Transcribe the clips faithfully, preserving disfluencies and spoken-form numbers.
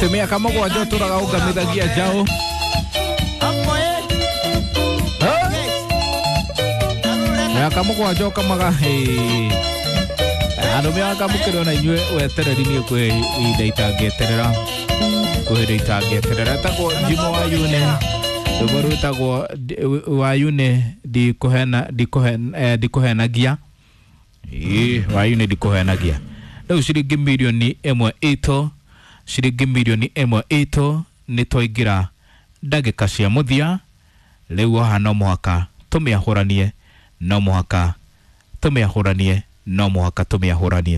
atumia kama kwa joto raga ugamithagia jao ya kama kwa joto kama ga atumia kama kero na inywe wetereri ni kwe idaita geterera kwe idaita geterera tako jimo wa yune dogoru tako wa yune di kohena di kohena di kohena gia eh wa yune di kohena gia ndo shiringi milioni emwe ito shiringi milioni emwe ito nitoigira ndagika cia muthia riu hano muhaka tumiahuranie no muhaka tumiahuranie no muhaka tumiahuranie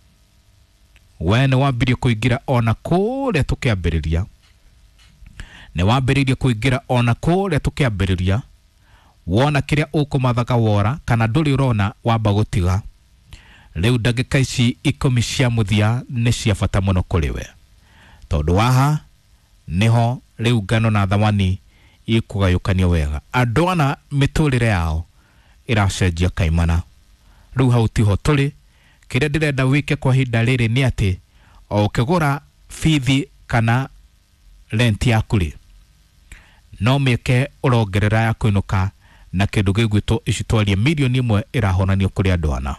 we ne wambirie kuingira ona kuria tukiambiriria ne wambiririe kuingira ona kuria tukiambiriria wona kiria ukumathaka wora kana nduri urona wamba gutiga riu ndagika ici ikumi cia muthia ni cia bata muno kuri we tondu waha niho riu ngano na thamani ikugayukanio wega andu ana miturire yao iracenjia kaimana riu hau tiho turi kiria ndirenda wike kwa hinda riri ni ati o ukigura fithi kana rent yaku ri no meke urongerera ya kuinuka na kindu gigwitwo icitwarie milioni imwe irahonanio kuri andu ana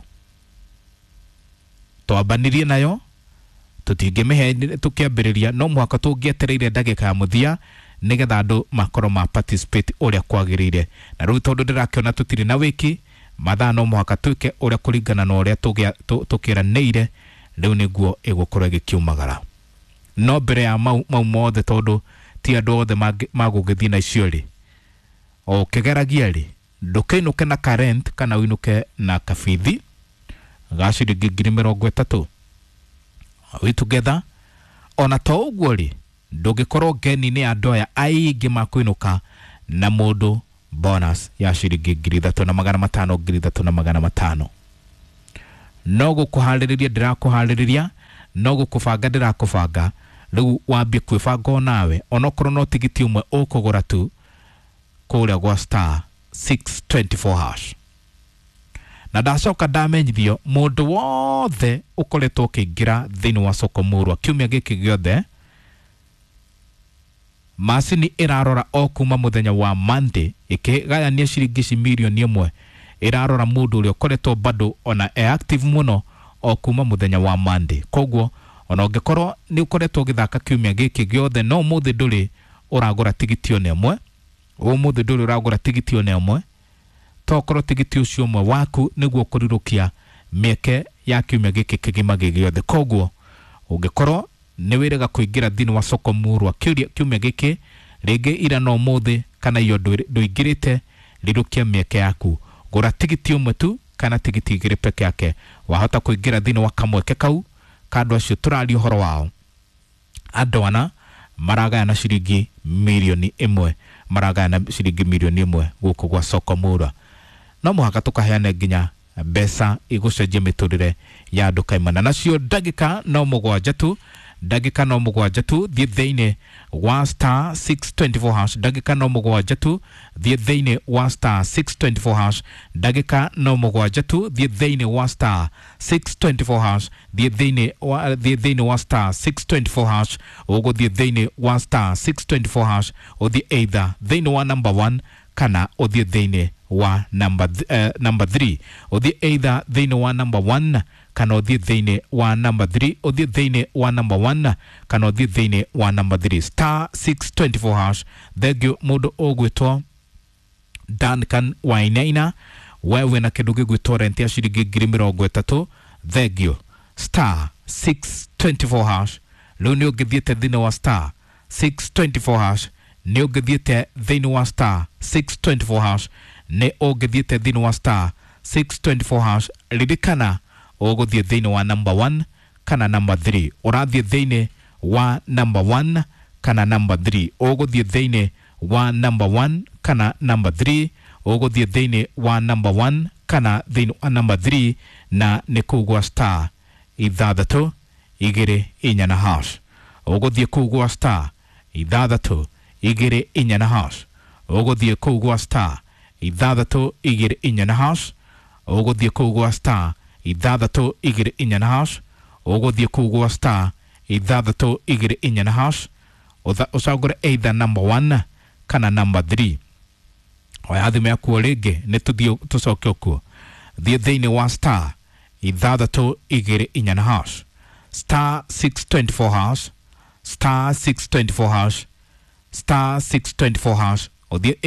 twambanirie nayo tutingimihe tukiambiriria no mwaka tungietereire ndagika ya muthia nigetha andu makoro ma participate uria kwagirire na riu tondu ndirakiona tutiri na wiki mathaa no mwaka tuke uria kuringana na uria tukiraniire riu niguo igukorwo gikiumagara no mbere ya mau mothe tondu ti andu othe magugithii na icio ri o kigeragia ri ndukinuke na current kana winuke na kafithi gaciringi ngiri mirongo itatu we together ona to uguo ri ndugikorwo geni ni andu aya aingi makuinuka na mundu bonus ya ciringi ngiri ithatu na magana matano ngiri ithatu na magana matano no gukuhaririria ndirakuhaririria no gukubanga ndirakubanga riu wambie kwibanga nawe onokorwo no tigiti umwe ukugura tu kuria gwa star six twenty-four hash na ndacoka ndamenyithio mundu wothe ukoretwo ukiingira thiini wa soko murwa kiumia giki giothe masini irarora o kuma muthenya wa Monday ikigayania ciringi milioni imwe irarora mundu uri ukoretwo bado ona e active muno o kuma muthenya wa Monday koguo ona ungikorwo ni ukoretwo githaka kiumia giki giothe no muthi nduri uragura tigiti one imwe o muthi nduri uragura tigiti one imwe tokorwo tigiti ucio umwe waku niguo kurirukia mieke ya kiumia giki kigima giothe koguo ungikorwo ni wirega kuingira thini wa soko murwa kiumia giki ringi ira no muthi kana iyo nduingirite rirukia mieke yaku gura tigiti umwe tu kana tigiti igiri peke yake wahota kuingira thini wa kamweke kau kandu acio turari uhoro wao andu ana maragaya na ciringi milioni imwe maragaya na ciringi milioni imwe guku gwa soko murwa no muhaka tukaheane nginya mbeca igucenjia miturire ya andu kaimana nacio ndagika no mugwanja tu ndagika no mugwanja tu thie thiini wa star six twenty-four hash ndagika no mugwanja tu thie thiini wa star six twenty-four hash ndagika no mugwanja tu thie thiini wa star six twenty-four hash thie thiini wa thie thiini wa star six twenty-four hash ugo thie thiini wa star six twenty-four hash uthie either thiini wa number one kana uthie thiini wa number uh, number three uthie either thiini wa number one kana uthie thiini wa number three uthie thiini wa number one kana uthie thiini wa number three star six twenty-four hash thegio mundu ogwitwo Duncan Wainaina wewe na kindu gigwitwo rent ya ciringi ngiri mirongo itatu thegio star six twenty-four hash riu ni ugithiete thiini wa star six twenty-four hash ni ugithiete thiini wa star six twenty-four hash ne ugithiete thiini wa star six twenty-four hash ririkana uguthie thiini wa number one kana number three urathie thiini wa number one kana number three uguthie thiini wa number one kana number three uguthie thiini wa number one kana thiini wa number three na nikugwa star ithathatu igiri inya na hash uguthie kugwa star ithathatu igiri inya na hash uguthie kugwa star ithathatu igiri inya na hash uguthie kugwa star ithathatu igiri inya na hash uguthie kugwa star ithathatu igiri inya na hash ucagure either number one kana number three. Oya thime yaku ringi ni tuthio tucoke kuo thie thiini wa star ithathatu igiri inya na hash star six twenty-four hash star six twenty-four hash star six twenty-four hash uthie